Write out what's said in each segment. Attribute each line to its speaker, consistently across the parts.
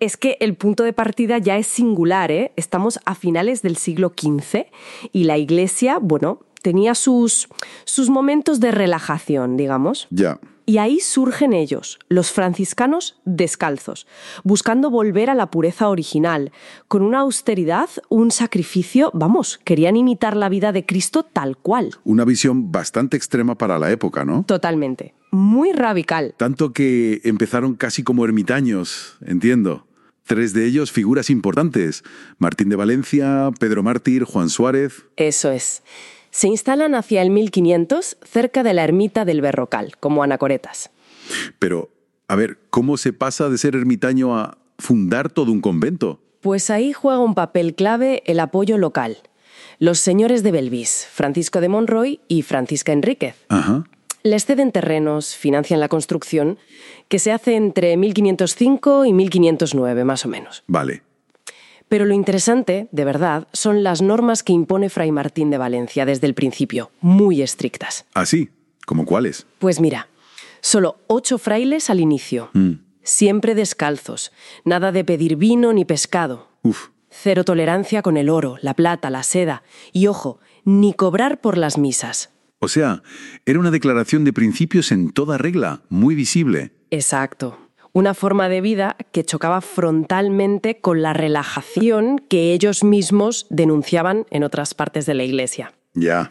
Speaker 1: Es que el punto de partida ya es singular, ¿eh? Estamos a finales del siglo XV y la Iglesia, bueno, tenía sus momentos de relajación, digamos.
Speaker 2: Ya.
Speaker 1: Y ahí surgen ellos, los franciscanos descalzos, buscando volver a la pureza original, con una austeridad, un sacrificio, vamos, querían imitar la vida de Cristo tal cual.
Speaker 2: Una visión bastante extrema para la época, ¿no?
Speaker 1: Totalmente. Muy radical.
Speaker 2: Tanto que empezaron casi como ermitaños, entiendo. 3 de ellos figuras importantes. Martín de Valencia, Pedro Mártir, Juan Suárez.
Speaker 1: Eso es. Se instalan hacia el 1500 cerca de la ermita del Berrocal, como anacoretas.
Speaker 2: Pero, a ver, ¿cómo se pasa de ser ermitaño a fundar todo un convento?
Speaker 1: Pues ahí juega un papel clave el apoyo local. Los señores de Belvis, Francisco de Monroy y Francisca Enríquez.
Speaker 2: Ajá.
Speaker 1: Les ceden terrenos, financian la construcción, que se hace entre 1505 y 1509, más o menos.
Speaker 2: Vale.
Speaker 1: Pero lo interesante, de verdad, son las normas que impone Fray Martín de Valencia desde el principio, muy estrictas.
Speaker 2: ¿Ah, sí? ¿Cómo cuáles?
Speaker 1: Pues mira, solo 8 frailes al inicio, siempre descalzos, nada de pedir vino ni pescado.
Speaker 2: Uf.
Speaker 1: 0 tolerancia con el oro, la plata, la seda y, ojo, ni cobrar por las misas.
Speaker 2: O sea, era una declaración de principios en toda regla, muy visible.
Speaker 1: Exacto. Una forma de vida que chocaba frontalmente con la relajación que ellos mismos denunciaban en otras partes de la Iglesia.
Speaker 2: Ya.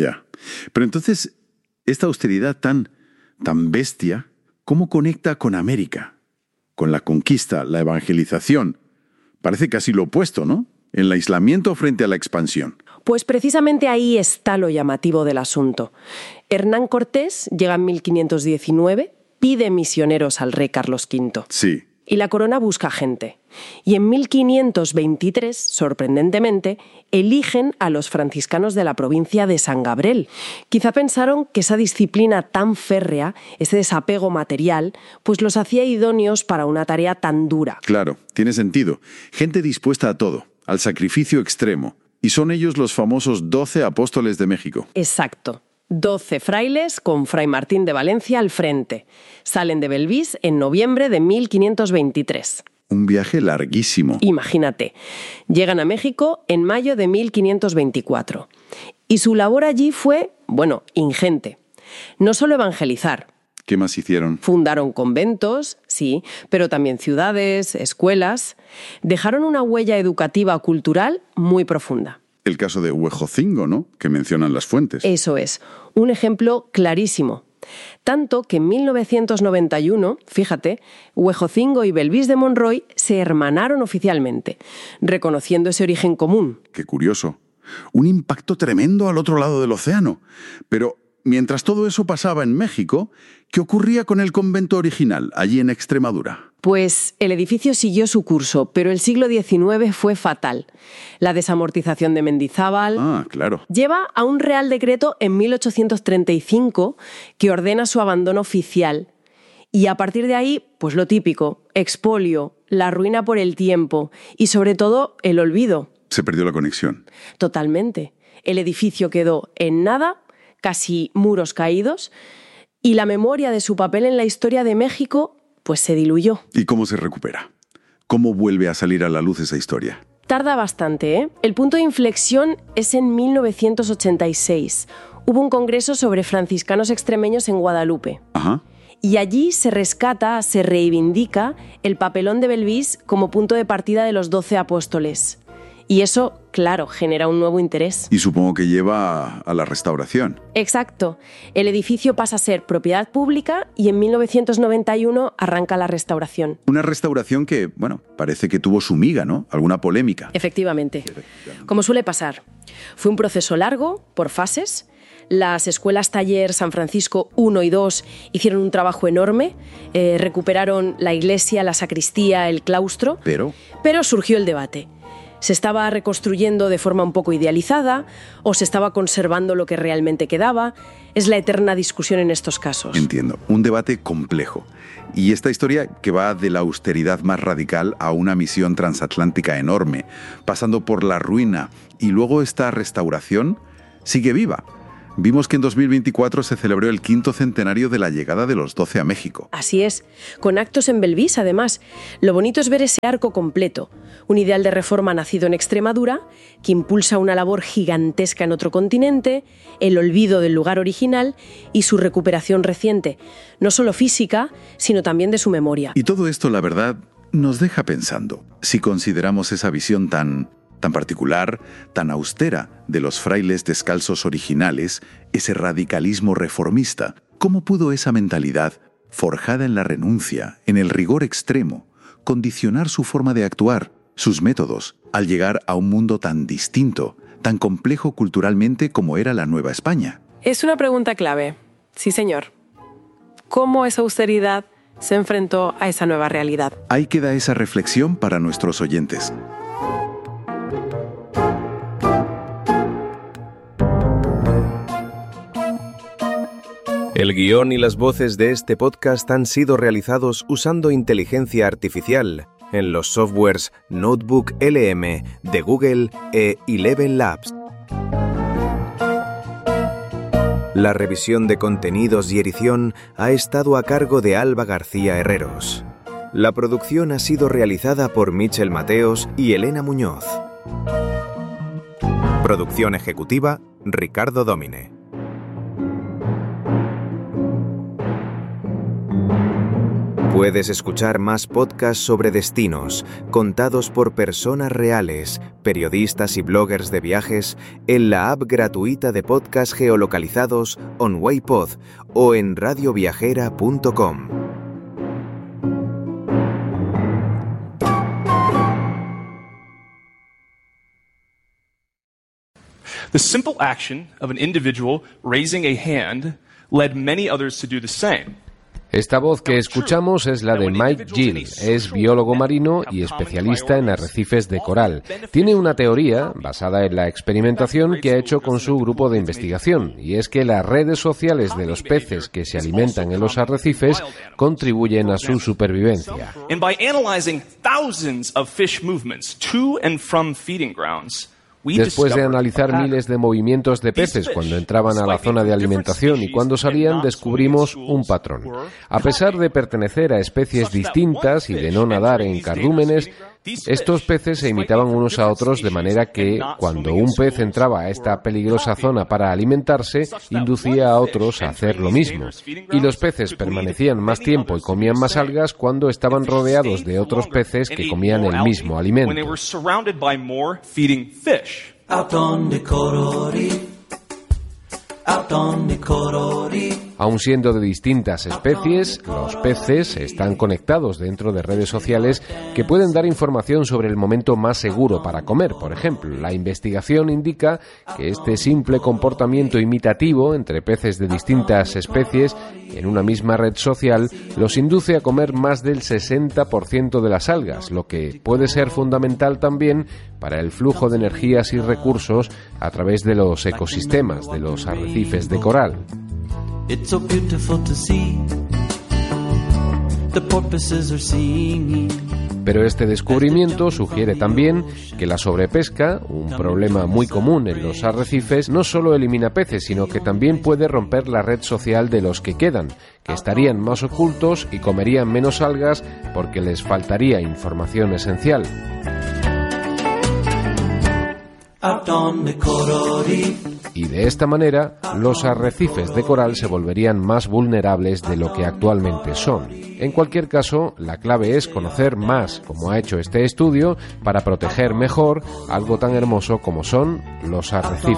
Speaker 2: Pero entonces, esta austeridad tan bestia, ¿cómo conecta con América? Con la conquista, la evangelización. Parece casi lo opuesto, ¿no? El aislamiento frente a la expansión.
Speaker 1: Pues precisamente ahí está lo llamativo del asunto. Hernán Cortés llega en 1519, pide misioneros al rey Carlos V.
Speaker 2: Sí.
Speaker 1: Y la corona busca gente. Y en 1523, sorprendentemente, eligen a los franciscanos de la provincia de San Gabriel. Quizá pensaron que esa disciplina tan férrea, ese desapego material, pues los hacía idóneos para una tarea tan dura.
Speaker 2: Claro, tiene sentido. Gente dispuesta a todo, al sacrificio extremo. Y son ellos los famosos 12 apóstoles de México.
Speaker 1: Exacto. 12 frailes con Fray Martín de Valencia al frente. Salen de Belvis en noviembre de 1523.
Speaker 2: Un viaje larguísimo.
Speaker 1: Imagínate. Llegan a México en mayo de 1524. Y su labor allí fue, bueno, ingente. No solo evangelizar.
Speaker 2: ¿Qué más hicieron?
Speaker 1: Fundaron conventos, sí, pero también ciudades, escuelas. Dejaron una huella educativa cultural muy profunda.
Speaker 2: El caso de Huejocingo, ¿no? Que mencionan las fuentes.
Speaker 1: Eso es, un ejemplo clarísimo. Tanto que en 1991, fíjate, Huejocingo y Belvis de Monroy se hermanaron oficialmente, reconociendo ese origen común.
Speaker 2: Qué curioso. Un impacto tremendo al otro lado del océano. Pero mientras todo eso pasaba en México, ¿qué ocurría con el convento original, allí en Extremadura?
Speaker 1: Pues el edificio siguió su curso, pero el siglo XIX fue fatal. La desamortización de Mendizábal...
Speaker 2: Ah, claro.
Speaker 1: Lleva a un real decreto en 1835 que ordena su abandono oficial. Y a partir de ahí, pues lo típico, expolio, la ruina por el tiempo y sobre todo el olvido.
Speaker 2: Se perdió la conexión.
Speaker 1: Totalmente. El edificio quedó en nada, casi muros caídos, y la memoria de su papel en la historia de México pues se diluyó.
Speaker 2: ¿Y cómo se recupera? ¿Cómo vuelve a salir a la luz esa historia?
Speaker 1: Tarda bastante, ¿eh? El punto de inflexión es en 1986. Hubo un congreso sobre franciscanos extremeños en Guadalupe.
Speaker 2: Ajá.
Speaker 1: Y allí se rescata, se reivindica el papelón de Belvis como punto de partida de los 12 apóstoles. Y eso, claro, genera un nuevo interés.
Speaker 2: Y supongo que lleva a la restauración.
Speaker 1: Exacto. El edificio pasa a ser propiedad pública y en 1991 arranca la restauración.
Speaker 2: Una restauración que, bueno, parece que tuvo su miga, ¿no? Alguna polémica.
Speaker 1: Efectivamente. Como suele pasar. Fue un proceso largo, por fases. Las escuelas taller San Francisco 1 y 2 hicieron un trabajo enorme. Recuperaron la iglesia, la sacristía, el claustro.
Speaker 2: Pero
Speaker 1: surgió el debate. ¿Se estaba reconstruyendo de forma un poco idealizada o se estaba conservando lo que realmente quedaba? Es la eterna discusión en estos casos.
Speaker 2: Entiendo. Un debate complejo. Y esta historia que va de la austeridad más radical a una misión transatlántica enorme, pasando por la ruina y luego esta restauración, sigue viva. Vimos que en 2024 se celebró el 5º centenario de la llegada de los 12 a México.
Speaker 1: Así es, con actos en Belvís, además. Lo bonito es ver ese arco completo, un ideal de reforma nacido en Extremadura, que impulsa una labor gigantesca en otro continente, el olvido del lugar original y su recuperación reciente, no solo física, sino también de su memoria.
Speaker 2: Y todo esto, la verdad, nos deja pensando. Si consideramos esa visión tan particular, tan austera de los frailes descalzos originales, ese radicalismo reformista, ¿cómo pudo esa mentalidad, forjada en la renuncia, en el rigor extremo, condicionar su forma de actuar, sus métodos, al llegar a un mundo tan distinto, tan complejo culturalmente como era la Nueva España?
Speaker 3: Es una pregunta clave. Sí, señor. ¿Cómo esa austeridad se enfrentó a esa nueva realidad?
Speaker 2: Ahí queda esa reflexión para nuestros oyentes.
Speaker 4: El guión y las voces de este podcast han sido realizados usando inteligencia artificial en los softwares Notebook LM de Google e Eleven Labs. La revisión de contenidos y edición ha estado a cargo de Alba García Herreros. La producción ha sido realizada por Michel Mateos y Elena Muñoz. Producción ejecutiva, Ricardo Domine. Puedes escuchar más podcasts sobre destinos, contados por personas reales, periodistas y bloggers de viajes, en la app gratuita de podcasts geolocalizados OnWayPod o en radioviajera.com.
Speaker 5: The simple action of an individual raising a hand led many others to do the same.
Speaker 6: Esta voz que escuchamos es la de Mike Gill. Es biólogo marino y especialista en arrecifes de coral. Tiene una teoría basada en la experimentación que ha hecho con su grupo de investigación, y es que las redes sociales de los peces que se alimentan en los arrecifes contribuyen a su supervivencia.
Speaker 5: And by analyzing thousands of fish movements to and from feeding grounds,
Speaker 6: Después de analizar miles de movimientos de peces cuando entraban a la zona de alimentación y cuando salían, descubrimos un patrón. A pesar de pertenecer a especies distintas y de no nadar en cardúmenes, estos peces se imitaban unos a otros de manera que, cuando un pez entraba a esta peligrosa zona para alimentarse, inducía a otros a hacer lo mismo. Y los peces permanecían más tiempo y comían más algas cuando estaban rodeados de otros peces que comían el mismo alimento. Aun siendo de distintas especies, los peces están conectados dentro de redes sociales que pueden dar información sobre el momento más seguro para comer. Por ejemplo, la investigación indica que este simple comportamiento imitativo entre peces de distintas especies en una misma red social los induce a comer más del 60% de las algas, lo que puede ser fundamental también para el flujo de energías y recursos a través de los ecosistemas de los arrecifes de coral. It's so beautiful to see. The porpoises are singing. Pero este descubrimiento sugiere también que la sobrepesca, un problema muy común en los arrecifes, no solo elimina peces, sino que también puede romper la red social de los que quedan, que estarían más ocultos y comerían menos algas porque les faltaría información esencial. Y de esta manera, los arrecifes de coral se volverían más vulnerables de lo que actualmente son. En cualquier caso, la clave es conocer más, como ha hecho este estudio, para proteger mejor algo tan hermoso como son los arrecifes.